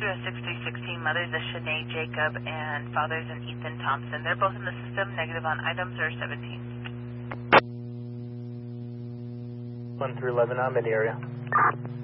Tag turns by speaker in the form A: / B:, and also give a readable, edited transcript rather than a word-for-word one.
A: address 6316. Mothers is Shanae Jacob and fathers and Ethan Thompson. They're both in the system. Negative on items are 17.
B: 1 through 11, I'm in the area.